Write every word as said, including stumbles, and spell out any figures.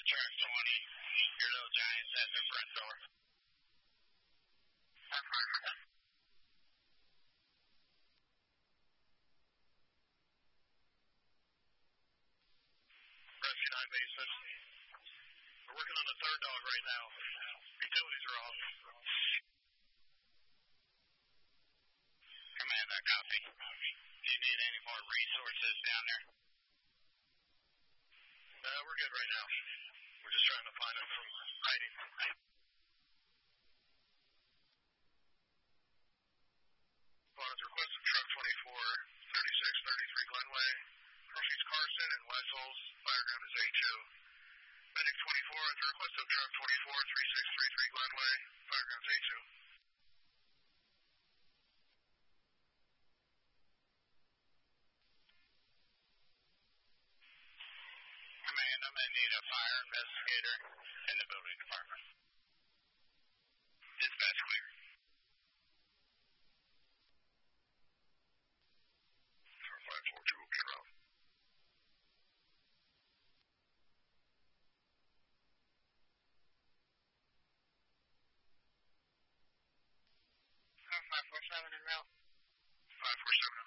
track twenty. Your little giants at their front door. That's fine for them. Rescue nine bases. We're working on the third dog right now. Utilities are off. Command, that copy. Do you need any more resources down there? No, we're good right now. We're just trying to find them from hiding. Bonds requested truck twenty-four, thirty-six thirty-three Glenway. Proceeds Carson and Wessels. Fireground is A two. Medic twenty-four at the request of truck twenty-four, thirty-six thirty-three Glenway. Fireground is A two. Command, I'm going to need a fire investigator in the building department. Dispatch clear. five four two, get around. five four seven en route. five four seven